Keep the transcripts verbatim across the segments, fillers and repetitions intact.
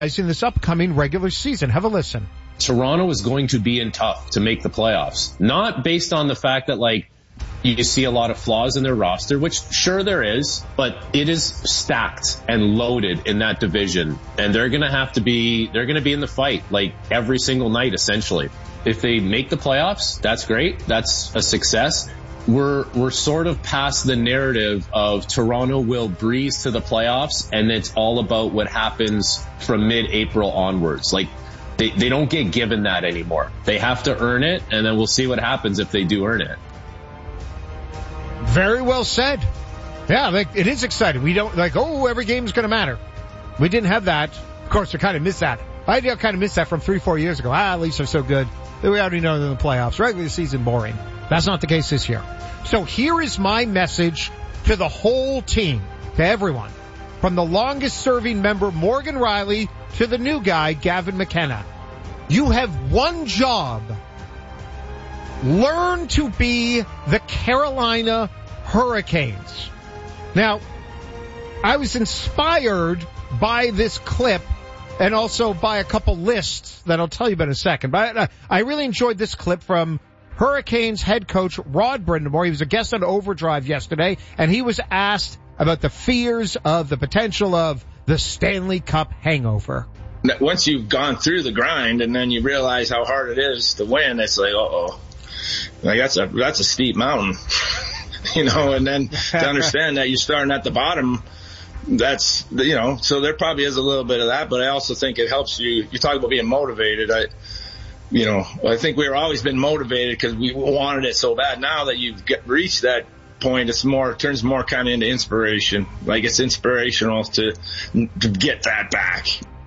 in this upcoming regular season. Have a listen. Toronto is going to be in tough to make the playoffs. Not based on the fact that, like, you see a lot of flaws in their roster, which sure there is, but it is stacked and loaded in that division. And they're going to have to be, they're going to be in the fight like every single night, essentially. If they make the playoffs, that's great. That's a success. We're, we're sort of past the narrative of Toronto will breeze to the playoffs and it's all about what happens from mid-April onwards. Like, they, they don't get given that anymore. They have to earn it, and then we'll see what happens if they do earn it. Very well said. Yeah, like, it is exciting. We don't, like, oh, every game's going to matter. We didn't have that. Of course, I kind of missed that. I kind of missed that from three, four years ago. Ah, at least they're so good. We already know they're in the playoffs. Regular season, boring. That's not the case this year. So here is my message to the whole team, to everyone. From the longest-serving member, Morgan Riley, to the new guy, Gavin McKenna. You have one job. Learn to be the Carolina Hurricanes. Now, I was inspired by this clip and also by a couple lists that I'll tell you about in a second. But I really enjoyed this clip from Hurricanes head coach Rod Brind'Amour. He was a guest on Overdrive yesterday, and he was asked about the fears of the potential of the Stanley Cup hangover. Once you've gone through the grind and then you realize how hard it is to win, it's like, uh-oh. Like, that's a, that's a steep mountain, you know, and then to understand that you're starting at the bottom, that's, you know, so there probably is a little bit of that, but I also think it helps you. You talk about being motivated. I, you know, I think we've always been motivated because we wanted it so bad. Now that you've get, reached that point, it's more, it turns more kind of into inspiration. Like, it's inspirational to, to get that back.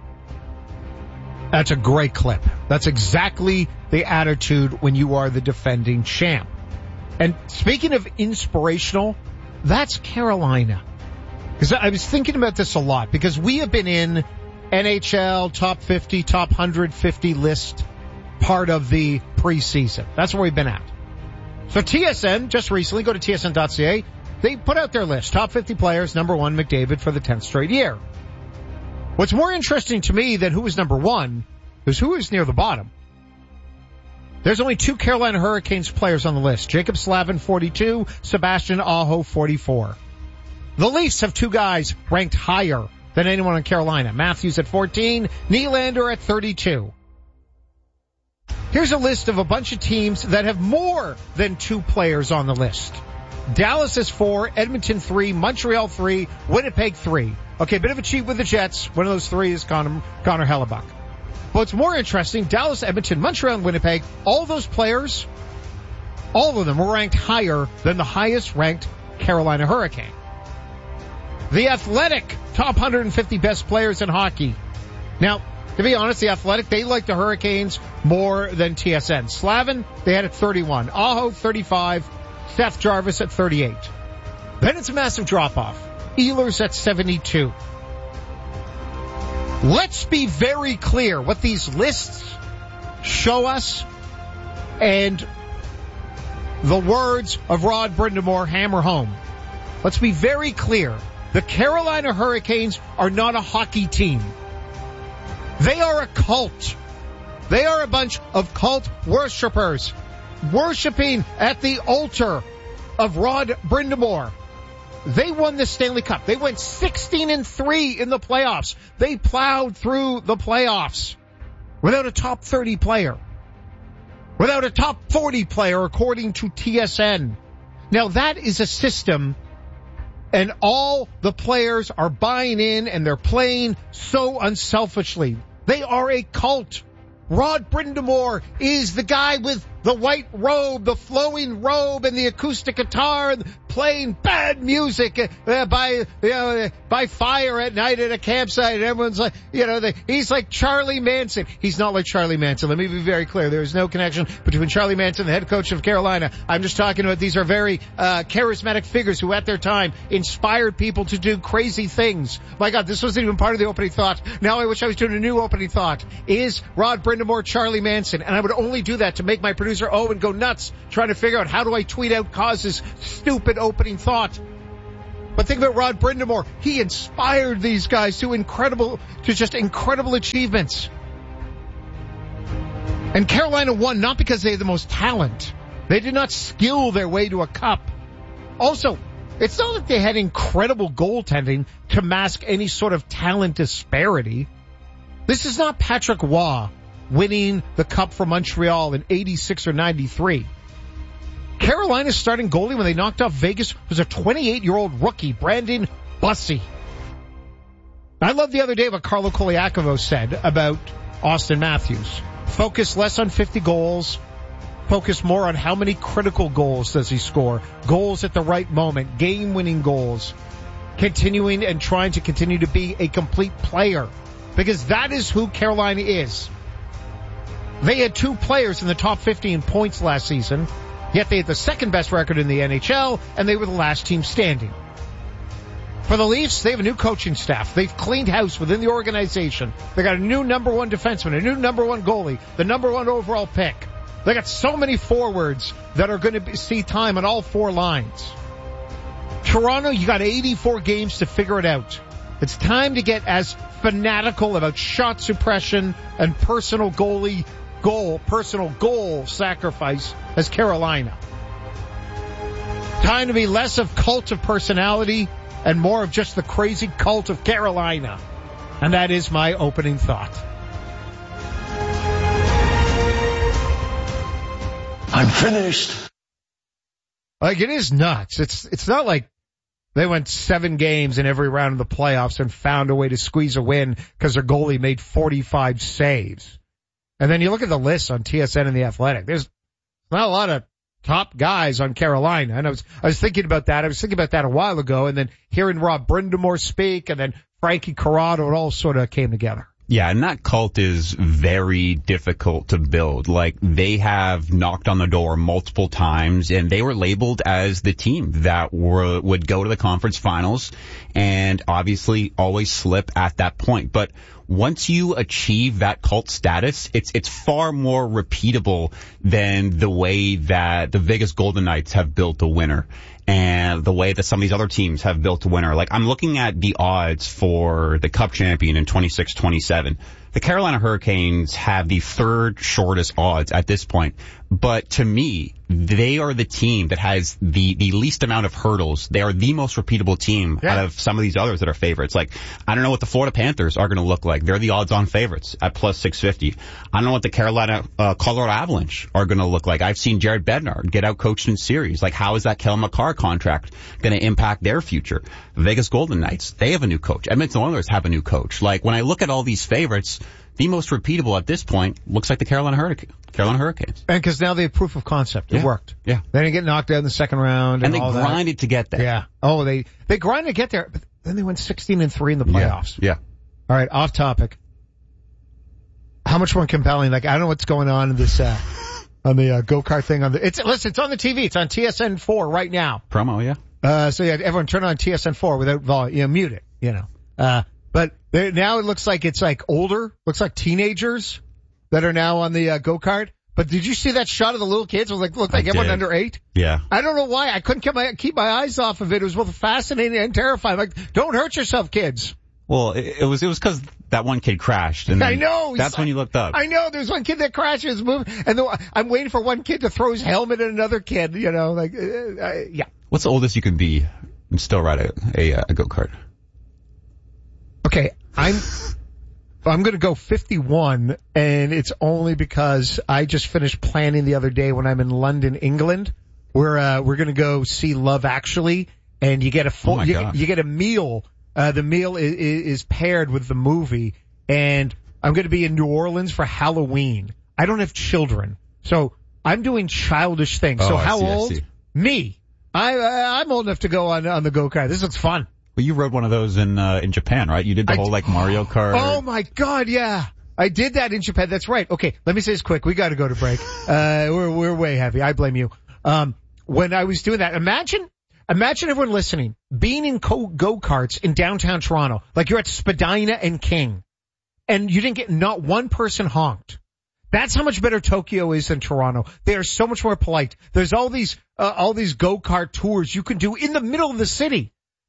That's a great clip. That's exactly the attitude when you are the defending champ. And speaking of inspirational, that's Carolina. Because I was thinking about this a lot, because we have been in N H L top fifty, top one hundred fifty list part of the preseason. That's where we've been at. So T S N, just recently, go to T S N dot C A, they put out their list. Top fifty players, number one, McDavid for the tenth straight year. What's more interesting to me than who was number one is who is near the bottom. There's only two Carolina Hurricanes players on the list. Jacob Slavin, forty-two, Sebastian Aho, forty-four. The Leafs have two guys ranked higher than anyone in Carolina. Matthews at fourteen, Nylander at thirty-two. Here's a list of a bunch of teams that have more than two players on the list. Dallas is four, Edmonton three, Montreal three, Winnipeg three. Okay, a bit of a cheat with the Jets. One of those three is Connor, Connor Hellebuck. But what's more interesting, Dallas, Edmonton, Montreal, and Winnipeg, all those players, all of them were ranked higher than the highest ranked Carolina Hurricane. The Athletic, top one hundred fifty best players in hockey. Now, to be honest, the Athletic, they like the Hurricanes more than T S N. Slavin, they had at thirty-one. Aho, thirty-five. Seth Jarvis at thirty-eight. Then it's a massive drop-off. Ehlers at seventy-two. Let's be very clear what these lists show us, and the words of Rod Brind'Amour hammer home. Let's be very clear. The Carolina Hurricanes are not a hockey team. They are a cult. They are a bunch of cult worshipers worshiping at the altar of Rod Brind'Amour. They won the Stanley Cup. They went sixteen and three in the playoffs. They plowed through the playoffs without a top thirty player, without a top forty player, according to T S N. Now, that is a system, and all the players are buying in, and they're playing so unselfishly. They are a cult. Rod Brind'Amour is the guy with the white robe, the flowing robe, and the acoustic guitar, playing bad music uh, by you know, by fire at night at a campsite. And everyone's like, you know, the, he's like Charlie Manson. He's not like Charlie Manson. Let me be very clear. There is no connection between Charlie Manson, the head coach of Carolina. I'm just talking about these are very uh charismatic figures who at their time inspired people to do crazy things. My God, this wasn't even part of the opening thought. Now I wish I was doing a new opening thought. Is Rod Brind'Amour Charlie Manson? And I would only do that to make my producer Owen go nuts trying to figure out how do I tweet out Cause's stupid opening thought. But think about Rod Brindamore. He inspired these guys to incredible, to just incredible achievements. And Carolina won not because they had the most talent. They did not skill their way to a cup. Also, it's not like they had incredible goaltending to mask any sort of talent disparity. This is not Patrick Waugh winning the cup for Montreal in eighty-six or ninety-three. Carolina's starting goalie when they knocked off Vegas was a twenty-eight-year-old rookie, Brandon Bussi. I love the other day what Carlo Koliakovo said about Austin Matthews. Focus less on fifty goals. Focus more on how many critical goals does he score. Goals at the right moment. Game-winning goals. Continuing and trying to continue to be a complete player. Because that is who Carolina is. They had two players in the top fifty in points last season. Yet they had the second best record in the N H L, and they were the last team standing. For the Leafs, they have a new coaching staff. They've cleaned house within the organization. They got a new number one defenseman, a new number one goalie, the number one overall pick. They got so many forwards that are going to see time on all four lines. Toronto, you got eighty-four games to figure it out. It's time to get as fanatical about shot suppression and personal goalie goal, personal goal sacrifice as Carolina. Time to be less of cult of personality and more of just the crazy cult of Carolina. And that is my opening thought. I'm finished. Like, it is nuts. It's, it's not like they went seven games in every round of the playoffs and found a way to squeeze a win because their goalie made forty-five saves. And then you look at the list on T S N and The Athletic. There's not a lot of top guys on Carolina. And I was, I was thinking about that. I was thinking about that a while ago, and then hearing Rob Brindamore speak and then Frankie Corrado, it all sort of came together. Yeah, and that cult is very difficult to build. Like, they have knocked on the door multiple times, and they were labeled as the team that were, would go to the conference finals and obviously always slip at that point. But once you achieve that cult status, it's it's far more repeatable than the way that the Vegas Golden Knights have built a winner and the way that some of these other teams have built a winner. Like, I'm looking at the odds for the Cup champion in twenty-six twenty-seven. The Carolina Hurricanes have the third shortest odds at this point. But to me, they are the team that has the, the least amount of hurdles. They are the most repeatable team yeah. out of some of these others that are favorites. Like, I don't know what the Florida Panthers are going to look like. They're the odds-on favorites at plus six fifty. I don't know what the Carolina, uh, Colorado Avalanche are going to look like. I've seen Jared Bednar get out-coached in series. Like, how is that Kyle McCarr contract going to impact their future? Vegas Golden Knights, they have a new coach. Edmonton Oilers have a new coach. Like, when I look at all these favorites, the most repeatable at this point looks like the Carolina Hurricanes. Carolina Hurricanes. And because now they have proof of concept. It yeah. worked. Yeah. They didn't get knocked out in the second round. And, and they all grinded that. to get there. Yeah. Oh, they, they grinded to get there, but then they went sixteen and three in the playoffs. Yeah. yeah. All right, off topic. How much more compelling? Like, I don't know what's going on in this, uh, on the, uh, go-kart thing on the, it's, listen, it's on the T V. It's on T S N four right now. Promo, yeah. Uh, so yeah, everyone turn on T S N four without volume, you know, mute it, you know. Uh, but now it looks like it's like older, looks like teenagers that are now on the uh, go-kart. But did you see that shot of the little kids? It was like, looked like I everyone did. Under eight. Yeah. I don't know why. I couldn't keep my, keep my eyes off of it. It was both fascinating and terrifying. Like, don't hurt yourself, kids. Well, it, it was, it was cause that one kid crashed. And I know. That's when you looked up. I know. There's one kid that crashes, moving, and the, I'm waiting for one kid to throw his helmet at another kid, you know, like, uh, uh, yeah. What's the oldest you can be and still ride a, a, a go-kart? Okay. I'm, I'm going to go fifty-one, and it's only because I just finished planning the other day when I'm in London, England. We're uh, we're going to go see Love Actually, and you get a full, oh my you, gosh. you get a meal. Uh, the meal is, is paired with the movie, and I'm going to be in New Orleans for Halloween. I don't have children, so I'm doing childish things. Oh, so I how see, old? I see. Me. I uh, I'm old enough to go on on the go-kart. This looks fun. Well, you rode one of those in uh, in Japan, right? You did the I whole, like, Mario Kart. Oh, my God, yeah. I did that in Japan. That's right. Okay, let me say this quick. We got to go to break. Uh, we're we're way heavy. I blame you. Um, when I was doing that, imagine imagine everyone listening being in co- go-karts in downtown Toronto. Like, you're at Spadina and King, and you didn't get not one person honked. That's how much better Tokyo is than Toronto. They are so much more polite. There's all these uh, all these go-kart tours you can do in the middle of the city.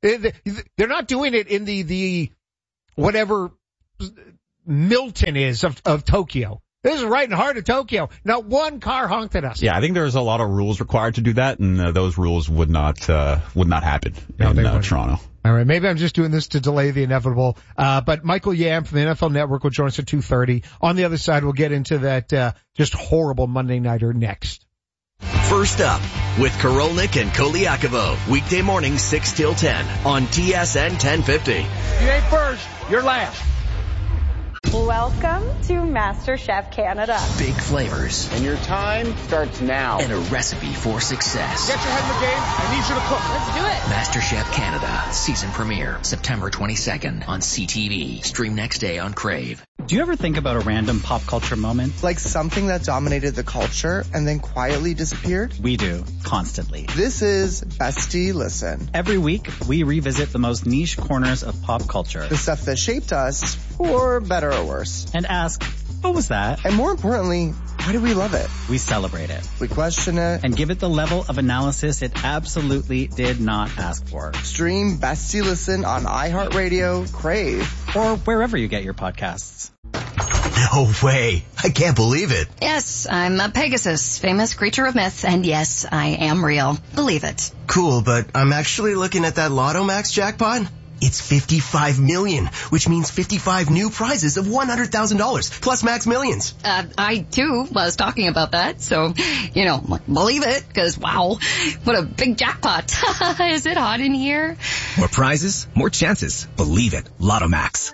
They're not doing it in the, the, whatever Milton is of, of Tokyo. This is right in the heart of Tokyo. Not one car honked at us. Yeah, I think there's a lot of rules required to do that, and uh, those rules would not uh, would not happen no, in uh, Toronto. All right, maybe I'm just doing this to delay the inevitable. Uh, but Michael Yam from the N F L Network will join us at two thirty. On the other side, we'll get into that uh, just horrible Monday Nighter next. First Up with Karolnik and Koliakovo. Weekday morning six till ten on T S N ten fifty. You ain't first, you're last. Welcome to MasterChef Canada. Big flavors. And your time starts now. And a recipe for success. Get your head in the game. I need you to cook. Let's do it. MasterChef Canada. Season premiere September twenty-second on C T V. Stream next day on Crave. Do you ever think about a random pop culture moment? Like something that dominated the culture and then quietly disappeared? We do, constantly. This is Bestie Listen. Every week, we revisit the most niche corners of pop culture. The stuff that shaped us, for better or worse. And ask, what was that? And more importantly, why do we love it? We celebrate it. We question it. And give it the level of analysis it absolutely did not ask for. Stream Bestie Listen on iHeartRadio, Crave, or wherever you get your podcasts. No way. I can't believe it. Yes, I'm a Pegasus, famous creature of myth, and yes, I am real. Believe it. Cool, but I'm actually looking at that Lotto Max jackpot. It's fifty-five million, which means fifty-five new prizes of one hundred thousand dollars, plus Max Millions. Uh, I, too, was talking about that, so, you know, believe it, because, wow, what a big jackpot. Is it hot in here? More prizes, more chances. Believe it. Lotto Max.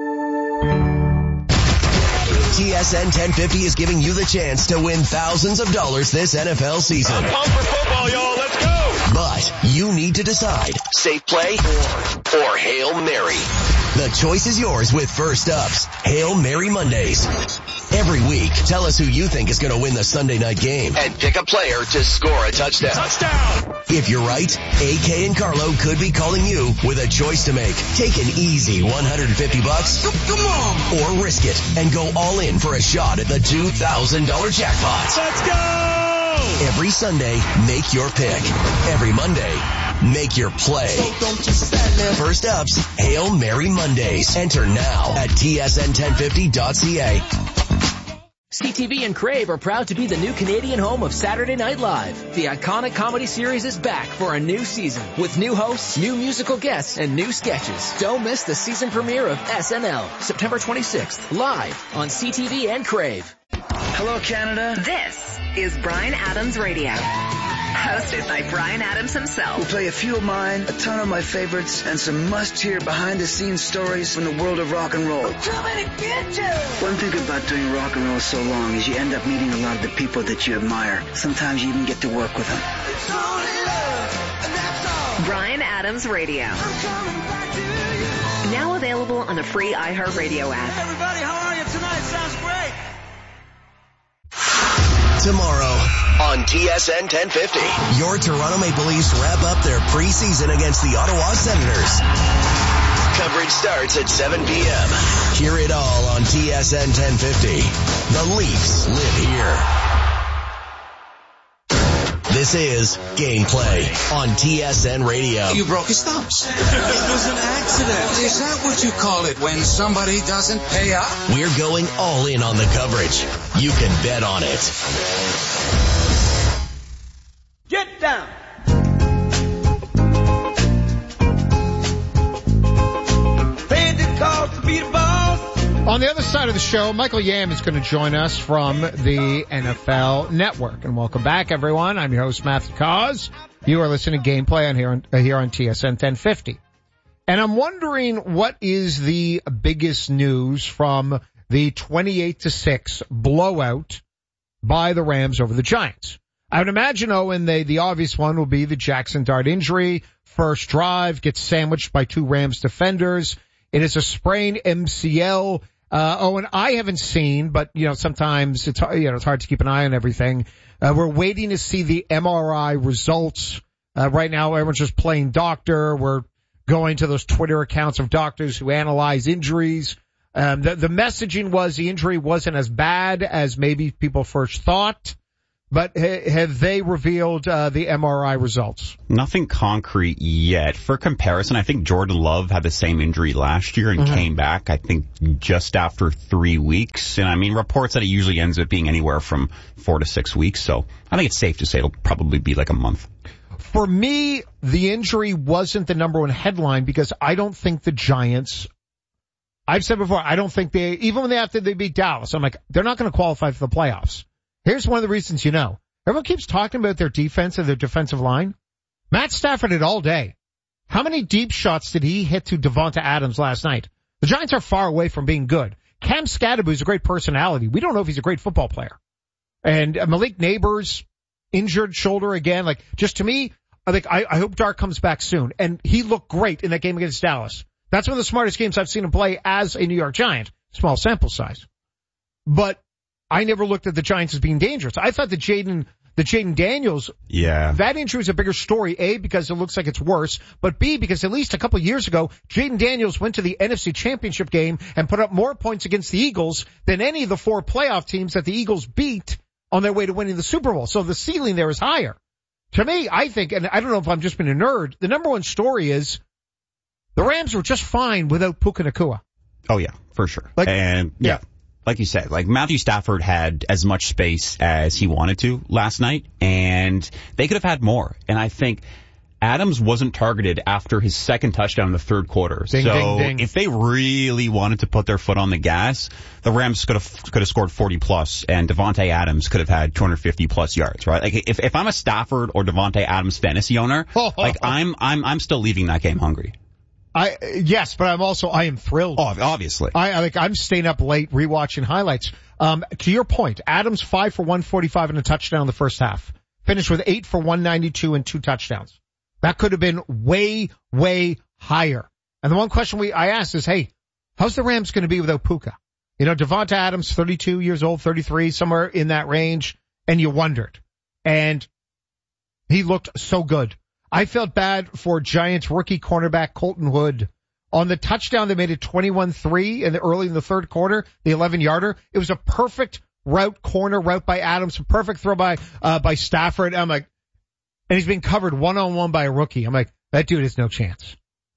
T S N ten fifty is giving you the chance to win thousands of dollars this N F L season. I'm pumped for football, y'all. Let's go. But you need to decide, safe play or, or Hail Mary. The choice is yours with First Up's Hail Mary Mondays. Every week, tell us who you think is going to win the Sunday night game and pick a player to score a touchdown. Touchdown! If you're right, A K and Carlo could be calling you with a choice to make. Take an easy one hundred fifty bucks. Come on! Or risk it and go all in for a shot at the two thousand dollars jackpot. Let's go! Every Sunday, make your pick. Every Monday, make your play. So don't just stand there. First Up's Hail Mary Mondays. Enter now at T S N ten fifty dot C A. C T V and Crave are proud to be the new Canadian home of Saturday Night Live. The iconic comedy series is back for a new season with new hosts, new musical guests, and new sketches. Don't miss the season premiere of S N L, September twenty-sixth, live on C T V and Crave. Hello, Canada. This is Bryan Adams Radio. Hosted by Bryan Adams himself. We'll play a few of mine, a ton of my favorites, and some must-hear behind-the-scenes stories from the world of rock and roll. I'm coming to get you! One thing about doing rock and roll so long is you end up meeting a lot of the people that you admire. Sometimes you even get to work with them. It's only love, and that's all. Bryan Adams Radio. I'm coming back to you. Now available on the free iHeartRadio app. Hey, everybody, how are you tonight? Sounds great. Tomorrow on T S N ten fifty, your Toronto Maple Leafs wrap up their preseason against the Ottawa Senators. Coverage starts at seven p.m. Hear it all on T S N ten fifty. The Leafs live here. This is Gameplay on T S N Radio. You broke his thumbs. It was an accident. Is that what you call it when somebody doesn't pay up? We're going all in on the coverage. You can bet on it. Get down. Paid the cost to be the boss. On the other side of the show, Michael Yam is going to join us from the N F L Network. And welcome back, everyone. I'm your host, Matthew Cause. You are listening to Gameplay on here on, uh, here on T S N ten fifty. And I'm wondering what is the biggest news from the twenty-eight to six blowout by the Rams over the Giants. I would imagine, Owen, the, the obvious one will be the Jackson Dart injury. First drive gets sandwiched by two Rams defenders. It is a sprained M C L. Uh, Owen, I haven't seen, but, you know, sometimes it's, you know, it's hard to keep an eye on everything. Uh, we're waiting to see the M R I results. Uh, right now, everyone's just playing doctor. We're going to those Twitter accounts of doctors who analyze injuries. Um, the, the messaging was the injury wasn't as bad as maybe people first thought, But ha- have they revealed uh, the M R I results? Nothing concrete yet. For comparison, I think Jordan Love had the same injury last year and mm-hmm. came back, I think, just after three weeks. And I mean, reports that it usually ends up being anywhere from four to six weeks. So I think it's safe to say it'll probably be like a month. For me, the injury wasn't the number one headline because I don't think the Giants, I've said before, I don't think they, even when they after they beat Dallas, I'm like, they're not going to qualify for the playoffs. Here's one of the reasons you know. Everyone keeps talking about their defense and their defensive line. Matt Stafford did all day. How many deep shots did he hit to Devonta Adams last night? The Giants are far away from being good. Cam Scadaboo is a great personality. We don't know if he's a great football player. And uh, Malik Neighbors, injured shoulder again. Like, just to me, I think I, I hope Dark comes back soon. And he looked great in that game against Dallas. That's one of the smartest games I've seen him play as a New York Giant. Small sample size. But I never looked at the Giants as being dangerous. I thought that Jaden, the Jaden Daniels, yeah, that injury is a bigger story, A, because it looks like it's worse, but B, because at least a couple of years ago, Jaden Daniels went to the N F C Championship game and put up more points against the Eagles than any of the four playoff teams that the Eagles beat on their way to winning the Super Bowl. So the ceiling there is higher. To me, I think, and I don't know if I'm just being a nerd, the number one story is the Rams were just fine without Puka Nacua. Oh, yeah, for sure. Like, and yeah. yeah. Like you said, like Matthew Stafford had as much space as he wanted to last night, and they could have had more. And I think Adams wasn't targeted after his second touchdown in the third quarter. Ding, so ding, ding. If they really wanted to put their foot on the gas, the Rams could have could have scored forty plus, and Devontae Adams could have had two hundred fifty plus yards. Right? Like if if I'm a Stafford or Devontae Adams fantasy owner, like I'm I'm I'm still leaving that game hungry. I, yes, but I'm also, I am thrilled. Oh, obviously. I, I like, I'm staying up late rewatching highlights. Um, to your point, Adams five for one forty-five and a touchdown in the first half. Finished with eight for one ninety-two and two touchdowns. That could have been way, way higher. And the one question we, I asked is, hey, how's the Rams going to be without Puka? You know, Devonta Adams, thirty-two years old, thirty-three, somewhere in that range. And you wondered. And he looked so good. I felt bad for Giants rookie cornerback Colton Hood. On the touchdown, they made it twenty-one three in the early in the third quarter, the eleven yarder. It was a perfect route, corner route by Adams, a perfect throw by, uh, by Stafford. I'm like, and he's being covered one-on-one by a rookie. I'm like, that dude has no chance.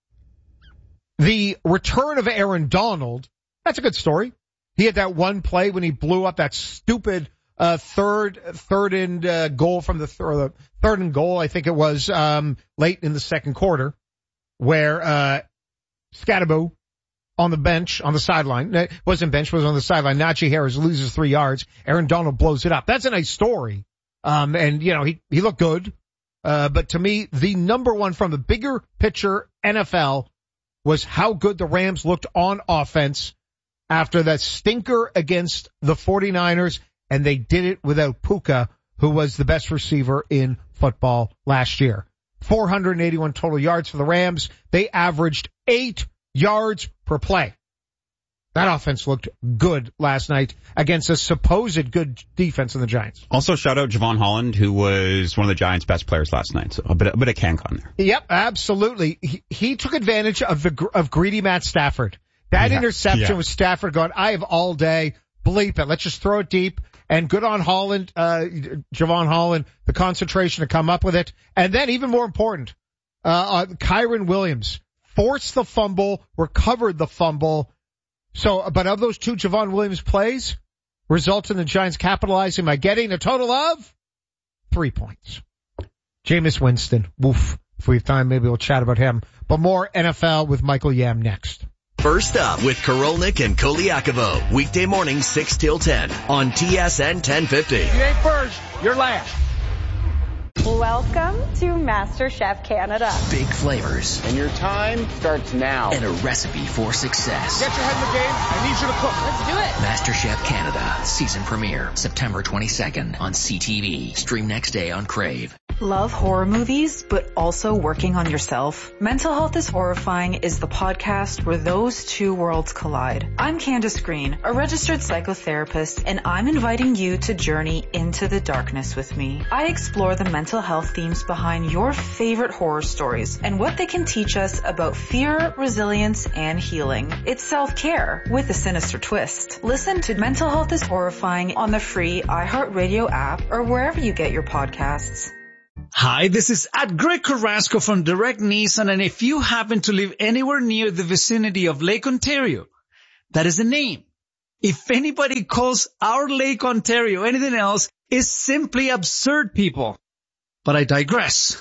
The return of Aaron Donald, that's a good story. He had that one play when he blew up that stupid Uh, third, third and, uh, goal from the, th- or the third and goal, I think it was, um, late in the second quarter, where, uh, Scadaboo on the bench, on the sideline, it wasn't bench, was on the sideline. Najee Harris loses three yards. Aaron Donald blows it up. That's a nice story. Um, and, you know, he, he looked good. Uh, but to me, the number one from the bigger picture N F L was how good the Rams looked on offense after that stinker against the 49ers. And they did it without Puka, who was the best receiver in football last year. four hundred eighty-one total yards for the Rams. They averaged eight yards per play. That offense looked good last night against a supposed good defense in the Giants. Also, shout out Javon Holland, who was one of the Giants' best players last night. So a bit, a bit of CanCon there. Yep, absolutely. He, he took advantage of the of greedy Matt Stafford. That yeah, interception yeah. with Stafford going, I have all day. Bleep it. Let's just throw it deep. And good on Holland, uh, Javon Holland, the concentration to come up with it. And then even more important, uh, uh, Kyron Williams forced the fumble, recovered the fumble. So, but of those two Javon Williams plays, results in the Giants capitalizing by getting a total of three points. Jameis Winston. Woof. If we have time, maybe we'll chat about him. But more N F L with Michael Yam next. First Up with Korolnik and Koliakovo. Weekday morning six till ten on T S N ten fifty. If you ain't first, you're last. Welcome to MasterChef Canada. Big flavors. And your time starts now. And a recipe for success. Get your head in the game. I need you to cook. Let's do it. MasterChef Canada. Season premiere September twenty-second on C T V. Stream next day on Crave. Love horror movies, but also working on yourself? Mental Health is Horrifying is the podcast where those two worlds collide. I'm Candace Green, a registered psychotherapist, and I'm inviting you to journey into the darkness with me. I explore the mental health themes behind your favorite horror stories and what they can teach us about fear, resilience, and healing. It's self-care with a sinister twist. Listen to Mental Health is Horrifying on the free iHeartRadio app or wherever you get your podcasts. Hi, this is at Greg Carrasco from Direct Nissan, and if you happen to live anywhere near the vicinity of Lake Ontario, that is the name. If anybody calls our Lake Ontario anything else, it's simply absurd, people. But I digress.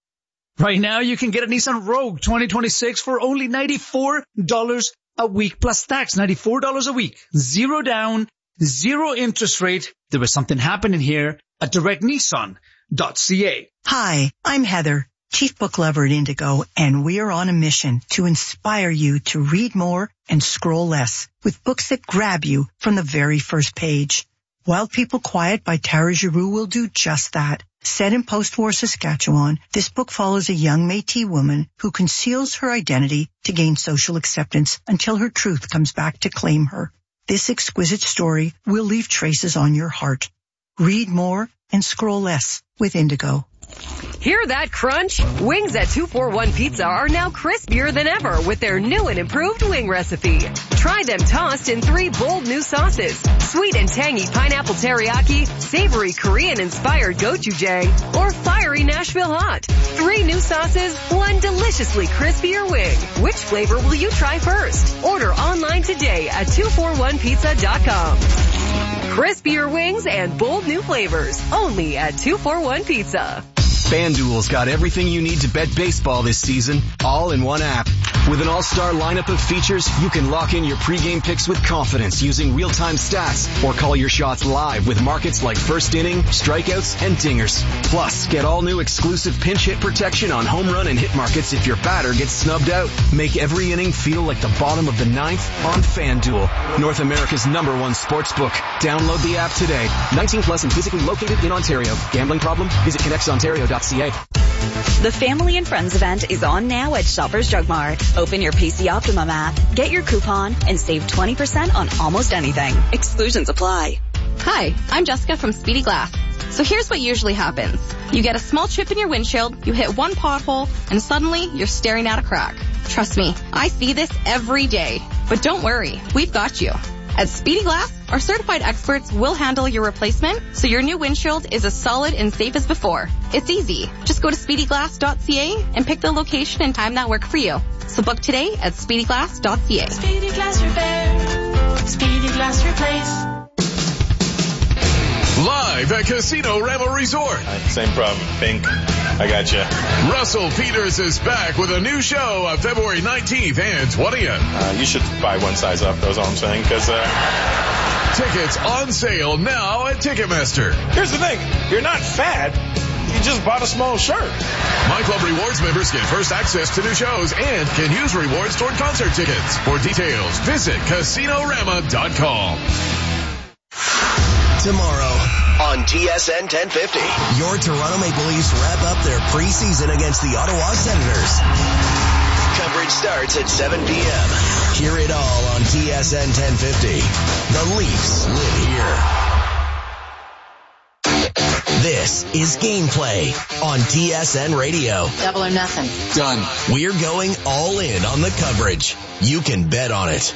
Right now, you can get a Nissan Rogue twenty twenty-six for only ninety-four dollars a week plus tax. ninety-four dollars a week. Zero down, zero interest rate. There was something happening here at Direct Nissan. .ca. Hi, I'm Heather, Chief Book Lover at Indigo, and we are on a mission to inspire you to read more and scroll less with books that grab you from the very first page. Wild People Quiet by Tara Giroux will do just that. Set in post-war Saskatchewan, this book follows a young Métis woman who conceals her identity to gain social acceptance until her truth comes back to claim her. This exquisite story will leave traces on your heart. Read more and scroll less with Indigo. Hear that crunch? Wings at two forty-one Pizza are now crispier than ever with their new and improved wing recipe. Try them tossed in three bold new sauces: sweet and tangy pineapple teriyaki, savory Korean-inspired gochujang, or fiery Nashville hot. Three new sauces, one deliciously crispier wing. Which flavor will you try first? Order online today at two forty-one pizza dot com. Crispier wings and bold new flavors, only at two forty-one Pizza. FanDuel's got everything you need to bet baseball this season, all in one app. With an all-star lineup of features, you can lock in your pregame picks with confidence using real-time stats, or call your shots live with markets like first inning, strikeouts, and dingers. Plus, get all new exclusive pinch hit protection on home run and hit markets if your batter gets snubbed out. Make every inning feel like the bottom of the ninth on FanDuel, North America's number one sports book. Download the app today. nineteen plus and physically located in Ontario. Gambling problem? Visit connects ontario dot c a. The Family and Friends event is on now at Shoppers Drug Mart. Open your P C Optimum app, get your coupon, and save twenty percent on almost anything. Exclusions apply. Hi, I'm Jessica from Speedy Glass. So here's what usually happens. You get a small chip in your windshield, you hit one pothole, and suddenly you're staring at a crack. Trust me, I see this every day. But don't worry, we've got you. At Speedy Glass, our certified experts will handle your replacement, so your new windshield is as solid and safe as before. It's easy. Just go to speedy glass dot c a and pick the location and time that work for you. So book today at speedy glass dot c a. Speedy Glass Repair. Speedy Glass Replace. Live at Casino Rebel Resort. Same problem. Pink. I got you. Russell Peters is back with a new show on February nineteenth and twentieth. Uh, you should buy one size up, that's all I'm saying, because... Uh... Tickets on sale now at Ticketmaster. Here's the thing. You're not fat. You just bought a small shirt. My Club Rewards members get first access to new shows and can use rewards toward concert tickets. For details, visit casino rama dot com. Tomorrow on T S N ten fifty, your Toronto Maple Leafs wrap up their preseason against the Ottawa Senators. Coverage starts at seven p.m. Hear it all on T S N ten fifty. The Leafs live here. This is Gameplay on T S N Radio. Double or nothing. Done. We're going all in on the coverage. You can bet on it.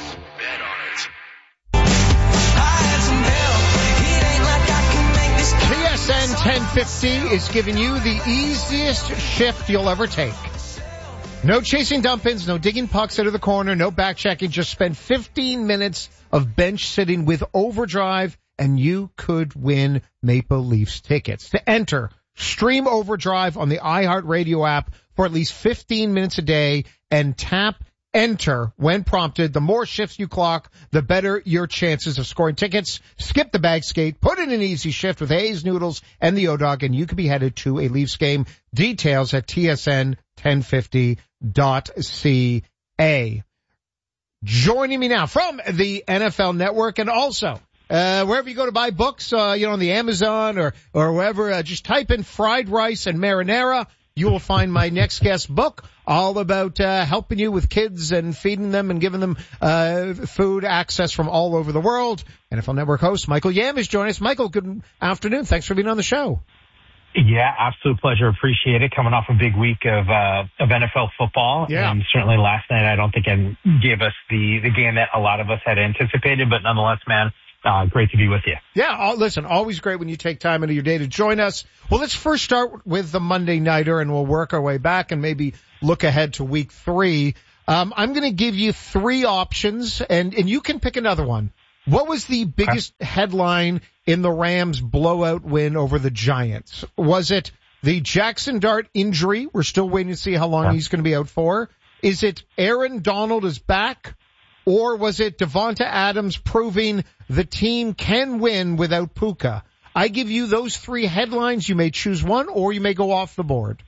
T S N ten fifty is giving you the easiest shift you'll ever take. No chasing dump-ins, no digging pucks out of the corner, no back-checking. Just spend fifteen minutes of bench sitting with Overdrive, and you could win Maple Leafs tickets. To enter, stream Overdrive on the iHeartRadio app for at least fifteen minutes a day and tap enter when prompted. The more shifts you clock, the better your chances of scoring tickets. Skip the bag skate, put in an easy shift with Hayes Noodles and the O-Dog, and you could be headed to a Leafs game. Details at T S N ten fifty dot c a. Joining me now from the N F L Network and also Uh, wherever you go to buy books, uh, you know, on the Amazon or, or wherever, uh, just type in fried rice and marinara. You will find my next guest book all about, uh, helping you with kids and feeding them and giving them, uh, food access from all over the world. N F L Network host Michael Yam is joining us. Michael, good afternoon. Thanks for being on the show. Yeah, absolute pleasure. Appreciate it. Coming off a big week of uh of N F L football. Yeah. And certainly last night I don't think it gave us the, the game that a lot of us had anticipated, but nonetheless, man, uh great to be with you. Yeah, uh, listen, always great when you take time out of your day to join us. Well, let's first start with the Monday Nighter, and we'll work our way back and maybe look ahead to week three. Um I'm going to give you three options, and, and you can pick another one. What was the biggest okay. headline in the Rams' blowout win over the Giants? Was it the Jackson Dart injury? We're still waiting to see how long he's going to be out for. Is it Aaron Donald is back? Or was it Devonta Adams proving the team can win without Puka? I give you those three headlines. You may choose one, or you may go off the board.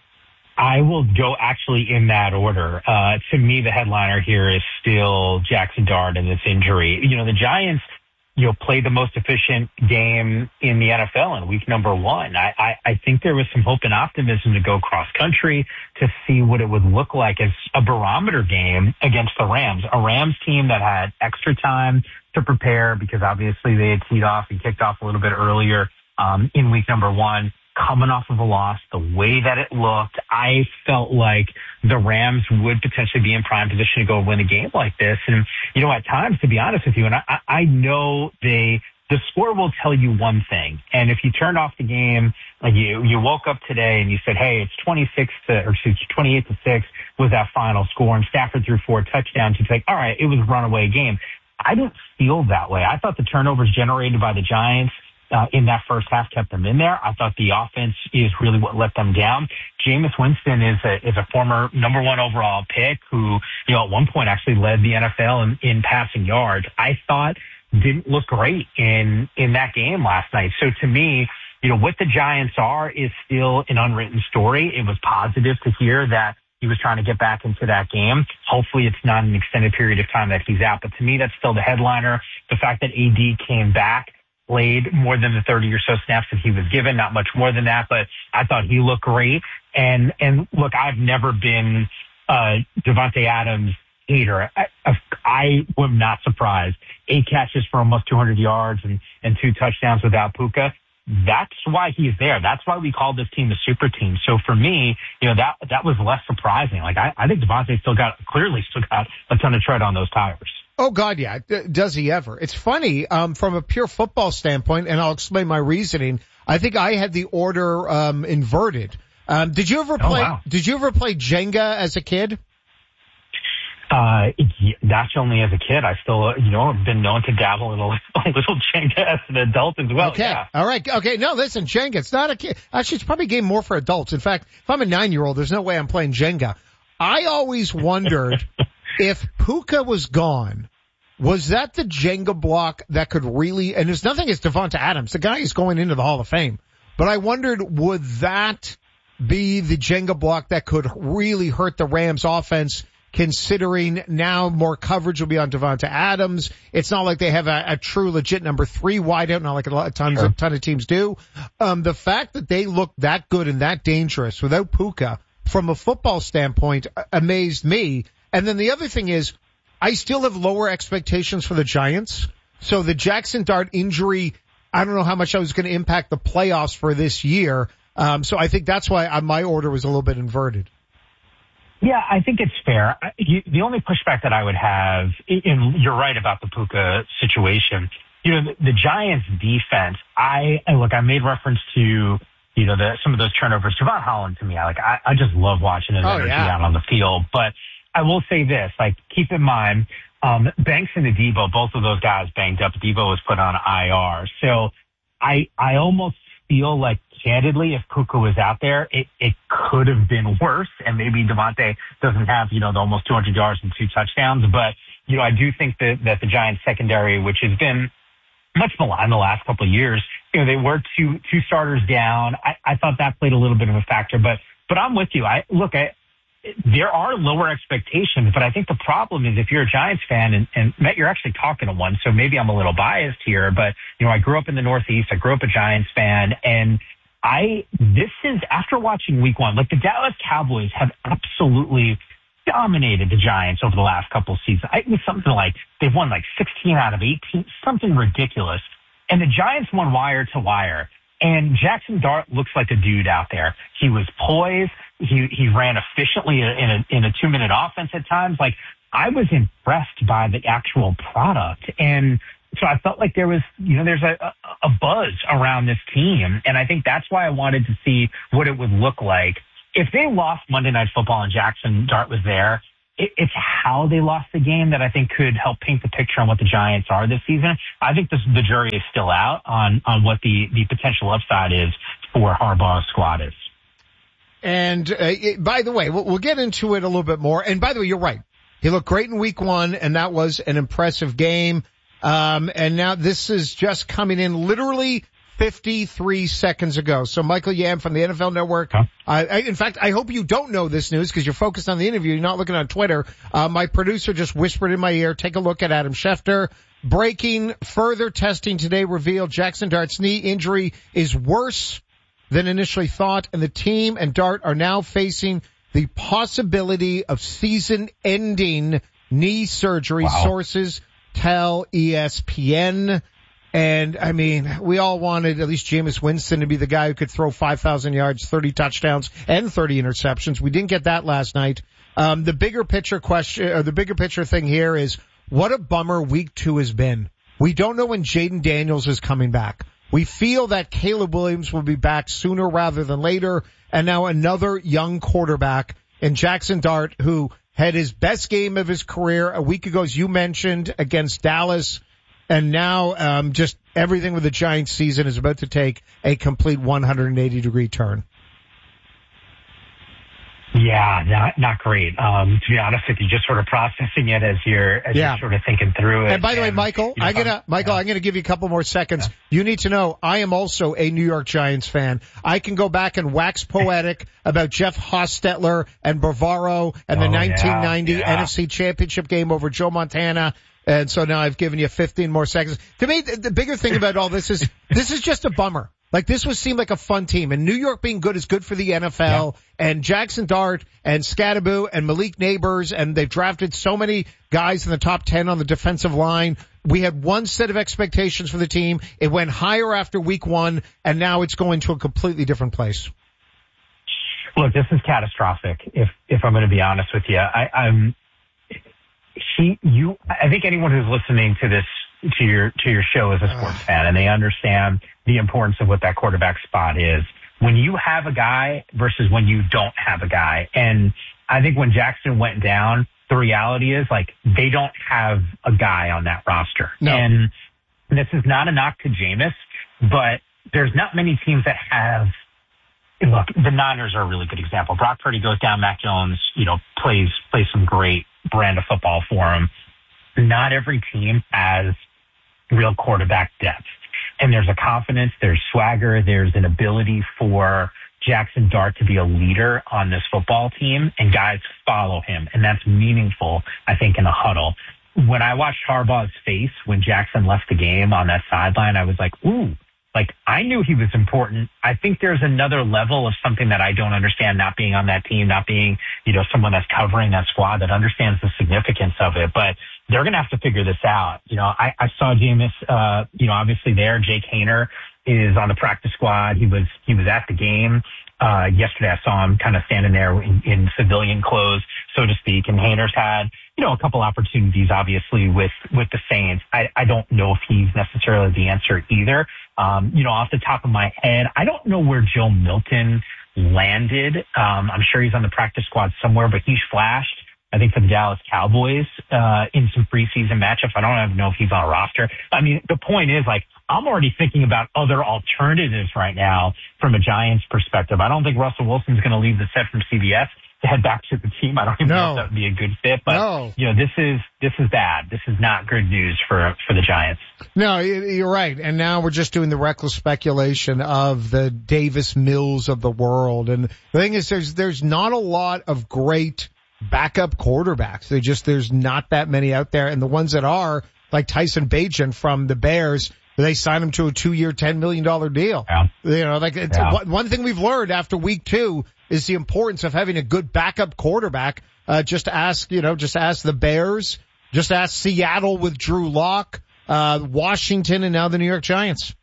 I will go actually in that order. Uh, to me, the headliner here is still Jackson Dart and this injury. You know, the Giants, you know, played the most efficient game in the N F L in week number one. I, I, I think there was some hope and optimism to go cross country to see what it would look like as a barometer game against the Rams, a Rams team that had extra time to prepare because obviously they had teed off and kicked off a little bit earlier, um, in week number one. Coming off of a loss, the way that it looked, I felt like the Rams would potentially be in prime position to go win a game like this. And, you know, at times, to be honest with you, and I, I know they, the score will tell you one thing. And if you turned off the game, like you, you woke up today and you said, hey, it's twenty-six to, or excuse me, twenty-eight to six was that final score, and Stafford threw four touchdowns, you'd say, all right, it was a runaway game. I didn't feel that way. I thought the turnovers generated by the Giants Uh, in that first half kept them in there. I thought the offense is really what let them down. Jameis Winston is a, is a former number one overall pick who, you know, at one point actually led the N F L in, in passing yards. I thought didn't look great in, in that game last night. So to me, you know, what the Giants are is still an unwritten story. It was positive to hear that he was trying to get back into that game. Hopefully it's not an extended period of time that he's out. But to me, that's still the headliner. The fact that A D came back, played more than the thirty or so snaps that he was given, not much more than that, but I thought he looked great. And, and look, I've never been uh Devonta Adams hater. I, I am not surprised. Eight catches for almost two hundred yards and, and two touchdowns without Puka. That's why he's there. That's why we call this team a super team. So for me, you know, that, that was less surprising. Like I, I think Devonta still got, clearly still got a ton of tread on those tires. Oh, God, yeah. Does he ever? It's funny, um, from a pure football standpoint, and I'll explain my reasoning. I think I had the order, um, inverted. Um, did you ever play, oh, wow. did you ever play Jenga as a kid? Uh, that's only as a kid. I still, you know, have been known to dabble in a little Jenga as an adult as well. Okay. Yeah. All right. Okay. No, listen, Jenga, it's not a kid. Actually, it's probably a game more for adults. In fact, if I'm a nine-year-old, there's no way I'm playing Jenga. I always wondered if Puka was gone, was that the Jenga block that could really, and there's nothing against Devonta Adams. The guy is going into the Hall of Fame. But I wondered, would that be the Jenga block that could really hurt the Rams offense, considering now more coverage will be on Devonta Adams? It's not like they have a, a true legit number three wideout, not like a lot of tons, sure. a ton of teams do. Um, the fact that they look that good and that dangerous without Puka from a football standpoint amazed me. And then the other thing is, I still have lower expectations for the Giants. So the Jackson Dart injury, I don't know how much that was going to impact the playoffs for this year. Um, so I think that's why I, my order was a little bit inverted. Yeah, I think it's fair. You, the only pushback that I would have, and you're right about the Puka situation, you know, the, the Giants defense, I, and look, I made reference to, you know, the, some of those turnovers. Javon Holland, to me, I like, I, I just love watching his oh, energy yeah. out on the field. But I will say this, like, keep in mind, um, Banks and Adebo, both of those guys banged up. Adebo was put on I R. So I, I almost feel like, candidly, if Puka was out there, it, it could have been worse. And maybe Devontae doesn't have, you know, the almost two hundred yards and two touchdowns. But, you know, I do think that, that the Giants secondary, which has been much maligned the last couple of years, you know, they were two, two starters down. I, I thought that played a little bit of a factor, but, but I'm with you. I look, I, there are lower expectations, but I think the problem is if you're a Giants fan, and, and Matt, you're actually talking to one, so maybe I'm a little biased here, but, you know, I grew up in the Northeast. I grew up a Giants fan, and I, this is, after watching week one, like the Dallas Cowboys have absolutely dominated the Giants over the last couple of seasons. I, it was something like they've won like sixteen out of eighteen, something ridiculous. And the Giants won wire to wire. And Jackson Dart looks like a dude out there. He was poised. He he ran efficiently in a in a two minute offense at times. Like, I was impressed by the actual product. And so I felt like there was, you know, there's a, a, a buzz around this team. And I think that's why I wanted to see what it would look like. If they lost Monday Night Football and Jackson Dart was there, it, it's how they lost the game that I think could help paint the picture on what the Giants are this season. I think this, the jury is still out on, on what the, the potential upside is for Harbaugh's squad is. And uh, it, by the way, we'll, we'll get into it a little bit more. And by the way, you're right. He looked great in week one, and that was an impressive game. Um, and now this is just coming in literally fifty-three seconds ago. So Michael Yam from the N F L Network. Huh? I, I, in fact, I hope you don't know this news because you're focused on the interview. You're not looking on Twitter. Uh, my producer just whispered in my ear, take a look at Adam Schefter. Breaking, further testing today revealed Jackson Dart's knee injury is worse than initially thought, and the team and Dart are now facing the possibility of season-ending knee surgery. Wow. Sources tell E S P N. And, I mean, we all wanted at least Jameis Winston to be the guy who could throw five thousand yards, thirty touchdowns, and thirty interceptions. We didn't get that last night. Um, the bigger picture question, or the bigger picture thing here is, what a bummer week two has been. We don't know when Jaden Daniels is coming back. We feel that Caleb Williams will be back sooner rather than later. And now another young quarterback in Jackson Dart, who had his best game of his career a week ago, as you mentioned, against Dallas. And now um, just everything with the Giants season is about to take a complete one hundred eighty degree turn. Yeah, not not great. Um, to be honest with you, just sort of processing it as you're as yeah. you're sort of thinking through it. And by the and, way, Michael, you know, I'm gonna Michael, yeah. I'm gonna give you a couple more seconds. Yeah. You need to know I am also a New York Giants fan. I can go back and wax poetic about Jeff Hostetler and Bavaro and oh, the nineteen ninety yeah, yeah. N F C Championship game over Joe Montana. And so now I've given you fifteen more seconds. To me, the bigger thing about all this is this is just a bummer. Like, this would seem like a fun team. And New York being good is good for the N F L. Yeah. And Jackson Dart and Scadaboo and Malik Neighbors, and they've drafted so many guys in the top ten on the defensive line. We had one set of expectations for the team. It went higher after week one, and now it's going to a completely different place. Look, this is catastrophic, if if I'm going to be honest with you. I, I'm... He, you, I think anyone who's listening to this, to your, to your show is a sports fan, and they understand the importance of what that quarterback spot is. When you have a guy versus when you don't have a guy. And I think when Jackson went down, the reality is, like, they don't have a guy on that roster. No. And this is not a knock to Jameis, but there's not many teams that have, look, the Niners are a really good example. Brock Purdy goes down, Mac Jones, you know, plays, plays some great brand of football for him. Not every team has real quarterback depth. And there's a confidence, there's swagger, there's an ability for Jackson Dart to be a leader on this football team, and guys follow him. And that's meaningful, I think, in a huddle. When I watched Harbaugh's face when Jackson left the game on that sideline, I was like, ooh, like, I knew he was important. I think there's another level of something that I don't understand, not being on that team, not being, you know, someone that's covering that squad that understands the significance of it. But they're going to have to figure this out. You know, I, I saw Jameis, uh, you know, obviously there. Jake Haener is on the practice squad. He was, he was at the game. Uh, yesterday I saw him kind of standing there in, in civilian clothes, so to speak. And Haener's had, you know, a couple opportunities, obviously, with, with the Saints. I, I don't know if he's necessarily the answer either. Um, you know, off the top of my head, I don't know where Joe Milton landed. Um, I'm sure he's on the practice squad somewhere, but he's flashed, I think, for the Dallas Cowboys, uh, in some preseason matchups. I don't even know if he's on a roster. I mean, the point is, like, I'm already thinking about other alternatives right now from a Giants perspective. I don't think Russell Wilson's going to leave the set from C B S. to head back to the team. I don't even no. know if that would be a good fit, but no. you know, this is, this is bad. This is not good news for, for the Giants. No, you're right. And now we're just doing the reckless speculation of the Davis Mills of the world. And the thing is, there's, there's not a lot of great backup quarterbacks. They just, there's not that many out there. And the ones that are, like Tyson Bagent from the Bears, they signed him to a two-year, ten million dollars deal. Yeah. You know, like it's, yeah. one thing we've learned after week two is the importance of having a good backup quarterback. Uh, just ask, you know, just ask the Bears, just ask Seattle with Drew Lock, uh, Washington, and now the New York Giants.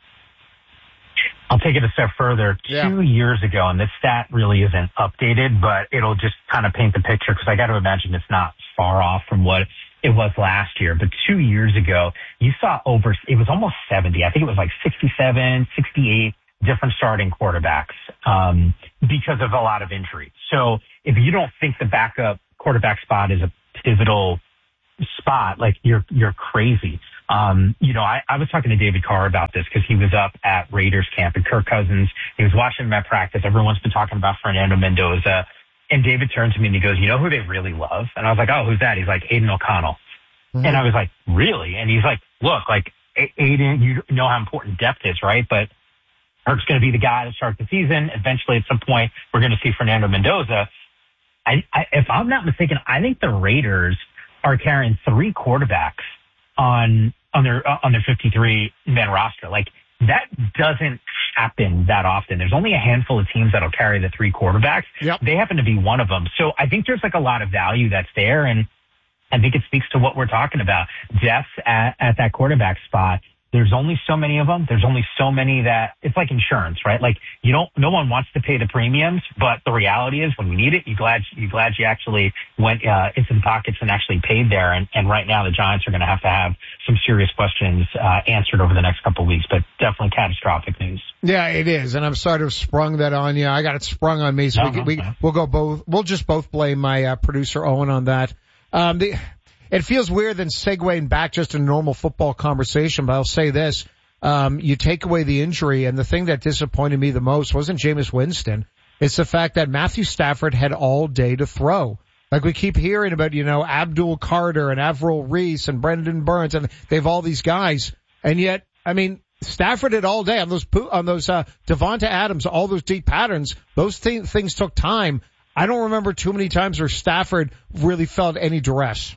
I'll take it a step further. Yeah. Two years ago, and this stat really isn't updated, but it'll just kind of paint the picture because I got to imagine it's not far off from what it was last year. But two years ago, you saw over, it was almost seventy. I think it was like sixty-seven, sixty-eight different starting quarterbacks, um, because of a lot of injuries. So if you don't think the backup quarterback spot is a pivotal spot, like you're, you're crazy. Um, you know, I, I was talking to David Carr about this because he was up at Raiders camp and Kirk Cousins, he was watching him at practice. Everyone's been talking about Fernando Mendoza. And David turned to me and he goes, you know who they really love? And I was like, oh, who's that? He's like, Aiden O'Connell. Mm-hmm. And I was like, really? And he's like, look, like Aiden, you know how important depth is, right? But Kirk's going to be the guy to start the season. Eventually, at some point, we're going to see Fernando Mendoza. I, I, if I'm not mistaken, I think the Raiders are carrying three quarterbacks on on their uh, on their fifty-three man roster. Like that doesn't happen that often. There's only a handful of teams that'll carry the three quarterbacks. Yep. They happen to be one of them. So I think there's like a lot of value that's there, and I think it speaks to what we're talking about. Depth at, at that quarterback spot. There's only so many of them. There's only so many that it's like insurance, right? Like you don't, no one wants to pay the premiums, but the reality is when we need it, you glad, you glad you actually went, uh, into the pockets and actually paid there. And, and right now the Giants are going to have to have some serious questions, uh, answered over the next couple of weeks, but definitely catastrophic news. Yeah, it is. And I'm sorry to have sprung that on you. I got it sprung on me. So no, we, no, we, no. we'll go both, we'll just both blame my, uh, producer Owen on that. Um, the, It feels weird than segueing back just a normal football conversation, but I'll say this. Um, you take away the injury, and the thing that disappointed me the most wasn't Jameis Winston. It's the fact that Matthew Stafford had all day to throw. Like we keep hearing about, you know, Abdul Carter and Avril Reese and Brendan Burns, and they have all these guys. And yet, I mean, Stafford had all day on those, on those, uh, Devonta Adams, all those deep patterns. Those th- things took time. I don't remember too many times where Stafford really felt any duress.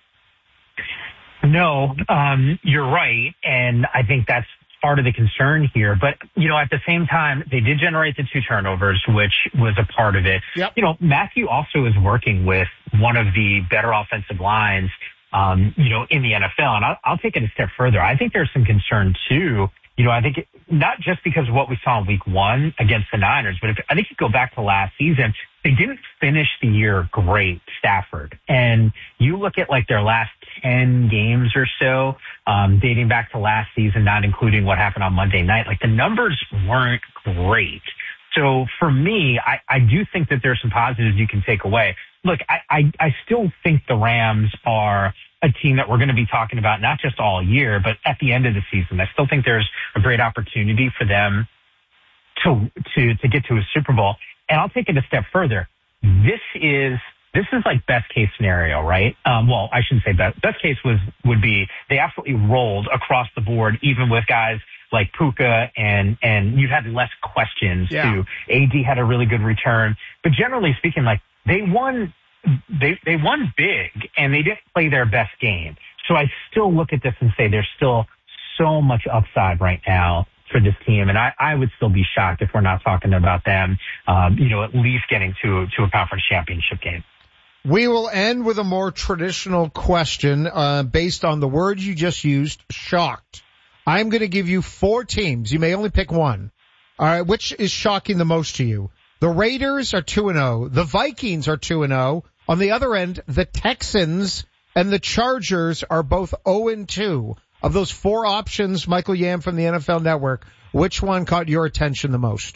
No, um, you're right. And I think that's part of the concern here. But, you know, at the same time, they did generate the two turnovers, which was a part of it. Yep. You know, Matthew also is working with one of the better offensive lines, um, you know, in the N F L. And I'll, I'll take it a step further. I think there's some concern too. You know, I think it, not just because of what we saw in week one against the Niners, but if, I think you go back to last season, they didn't finish the year great, Stafford. And you look at like their last ten games or so, um, dating back to last season, not including what happened on Monday night, like the numbers weren't great. So for me, I, I do think that there's some positives you can take away. Look, I, I, I still think the Rams are a team that we're going to be talking about not just all year, but at the end of the season. I still think there's a great opportunity for them to, to, to get to a Super Bowl. And I'll take it a step further. This is, this is like best case scenario, right? Um, well, I shouldn't say best. Best case was, would be they absolutely rolled across the board, even with guys like Puka, and, and you had less questions yeah. too. A D had a really good return, but generally speaking, like they won, they, they won big and they didn't play their best game. So I still look at this and say there's still so much upside right now for this team. And I, I would still be shocked if we're not talking about them, um, you know, at least getting to, to a conference championship game. We will end with a more traditional question, uh, based on the word you just used, shocked. I'm going to give you four teams. You may only pick one. All right. Which is shocking the most to you? The Raiders are two and oh. The Vikings are two and oh. On the other end, the Texans and the Chargers are both oh and two. Of those four options, Michael Yam from the N F L Network, which one caught your attention the most?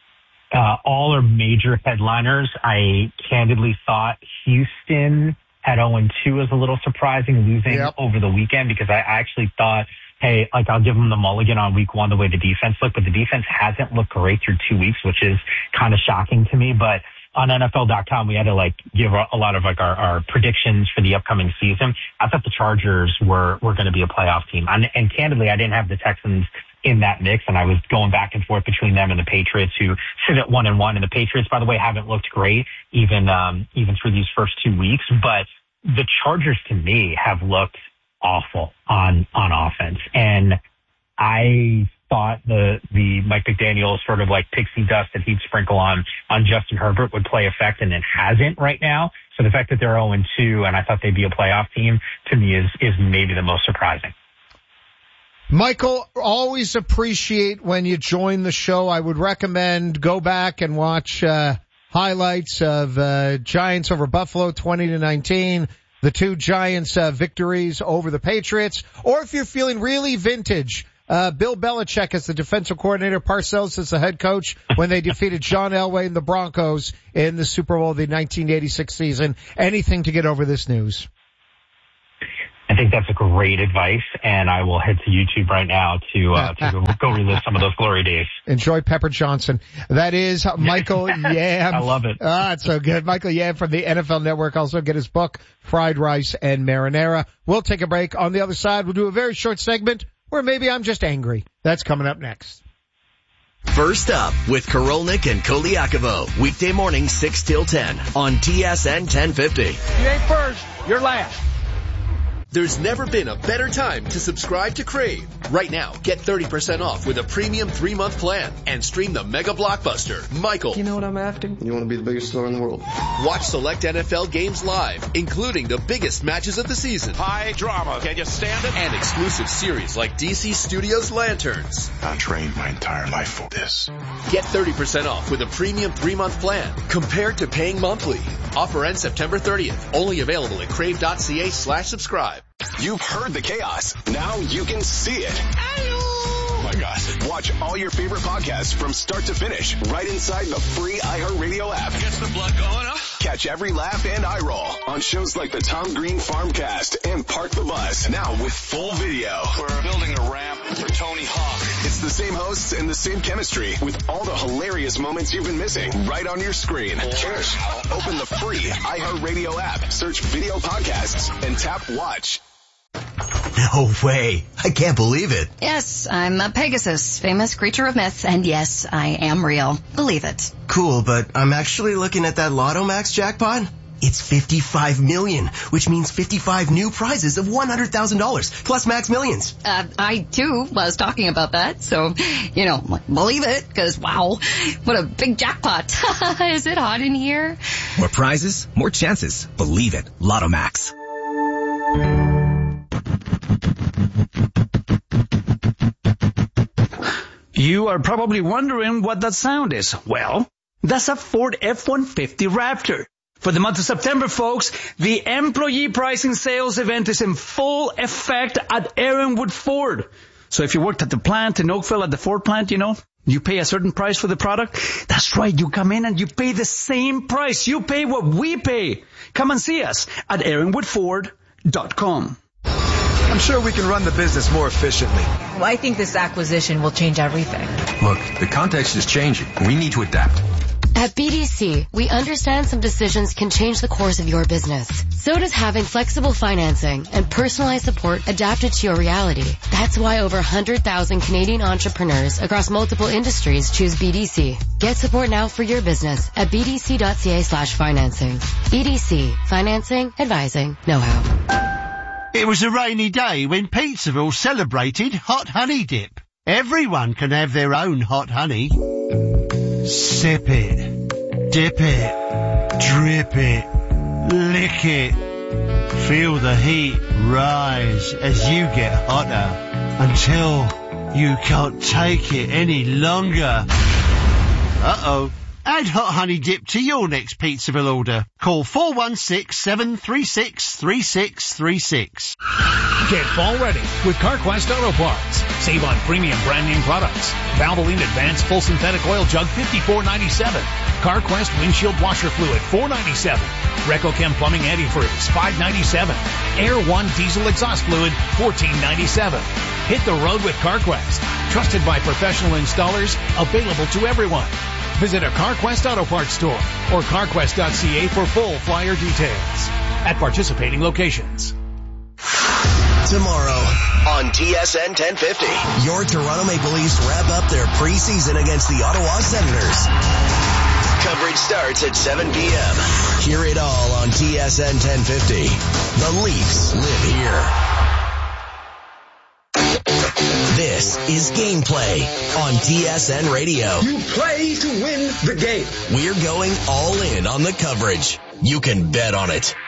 Uh, all are major headliners. I candidly thought Houston at oh and two was a little surprising, losing yep. over the weekend, because I actually thought, hey, like I'll give them the mulligan on week one, the way the defense looked, but the defense hasn't looked great through two weeks, which is kind of shocking to me. But on N F L dot com, we had to like give a, a lot of like our, our predictions for the upcoming season. I thought the Chargers were, were going to be a playoff team. And, and candidly, I didn't have the Texans in that mix, and I was going back and forth between them and the Patriots, who sit at one and one. And the Patriots, by the way, haven't looked great even, um, even through these first two weeks. But the Chargers, to me, have looked awful on, on offense. And I thought the, the Mike McDaniel sort of like pixie dust that he'd sprinkle on, on Justin Herbert would play effect, and it hasn't right now. So the fact that they're oh and two and I thought they'd be a playoff team, to me is, is maybe the most surprising. Michael, always appreciate when you join the show. I would recommend go back and watch, uh, highlights of, uh, Giants over Buffalo twenty to nineteen. The two Giants, uh, victories over the Patriots. Or if you're feeling really vintage, Uh, Bill Belichick as the defensive coordinator, Parcells as the head coach when they defeated John Elway and the Broncos in the Super Bowl of the nineteen eighty-six season. Anything to get over this news. I think that's a great advice, and I will head to YouTube right now to, uh, to go, go relive some of those glory days. Enjoy Pepper Johnson. That is Michael Yam. I love it. Ah, it's so good. Michael Yam from the N F L Network. Also get his book, Fried Rice and Marinara. We'll take a break. On the other side, we'll do a very short segment. Or maybe I'm just angry. That's coming up next. First up with Korolnik and Koliakovo. Weekday morning, six till ten on T S N ten fifty. You ain't first, you're last. There's never been a better time to subscribe to Crave. Right now, get thirty percent off with a premium three-month plan and stream the mega blockbuster, Michael. You know what I'm after? You want to be the biggest star in the world. Watch select N F L games live, including the biggest matches of the season. High drama. Can you stand it? And exclusive series like D C Studios Lanterns. I trained my entire life for this. Get thirty percent off with a premium three-month plan compared to paying monthly. Offer ends September thirtieth. Only available at crave.ca slash subscribe. You've heard the chaos. Now you can see it. Oh my gosh. Watch all your favorite podcasts from start to finish right inside the free iHeartRadio app. Gets the blood going, huh? Catch every laugh and eye roll on shows like the Tom Green Farmcast and Park the Bus. Now with full video. We're building a ramp for Tony Hawk. It's the same hosts and the same chemistry with all the hilarious moments you've been missing right on your screen. Just open the free iHeartRadio app, search video podcasts, and tap watch. No way. I can't believe it. Yes, I'm a Pegasus, famous creature of myth, and yes, I am real. Believe it. Cool, but I'm actually looking at that Lotto Max jackpot. It's fifty-five million, which means fifty-five new prizes of one hundred thousand dollars, plus Max Millions. Uh, I, too, was talking about that, so, you know, believe it, because, wow, what a big jackpot. Is it hot in here? More prizes, more chances. Believe it. Lotto Max. You are probably wondering what that sound is. Well, that's a Ford F one fifty Raptor. For the month of September, folks, the employee pricing sales event is in full effect at Aaronwood Ford. So if you worked at the plant in Oakville at the Ford plant, you know, you pay a certain price for the product. That's right. You come in and you pay the same price. You pay what we pay. Come and see us at aaronwood ford dot com. I'm sure we can run the business more efficiently. Well, I think this acquisition will change everything. Look, the context is changing. We need to adapt. At B D C, we understand some decisions can change the course of your business. So does having flexible financing and personalized support adapted to your reality. That's why over one hundred thousand Canadian entrepreneurs across multiple industries choose B D C. Get support now for your business at bdc.ca slash financing. B D C. Financing, advising, know-how. It was a rainy day when Pizzaville celebrated Hot Honey Dip. Everyone can have their own hot honey. Sip it, dip it, drip it, lick it. Feel the heat rise as you get hotter until you can't take it any longer. Uh-oh. Add Hot Honey Dip to your next Pizzaville order. Call four one six, seven three six, three six three six. Get fall ready with CarQuest Auto Parts. Save on premium brand name products. Valvoline Advanced Full Synthetic Oil Jug fifty-four ninety-seven. CarQuest Windshield Washer Fluid four ninety-seven. RecoChem Plumbing Antifreeze five ninety-seven. Air One Diesel Exhaust Fluid fourteen ninety-seven. Hit the road with CarQuest. Trusted by professional installers. Available to everyone. Visit a CarQuest Auto Parts store or carquest dot c a for full flyer details at participating locations. Tomorrow on T S N ten fifty, your Toronto Maple Leafs wrap up their preseason against the Ottawa Senators. Coverage starts at seven p.m. Hear it all on T S N ten fifty. The Leafs live here. This is Gameplay on T S N Radio. You play to win the game. We're going all in on the coverage. You can bet on it.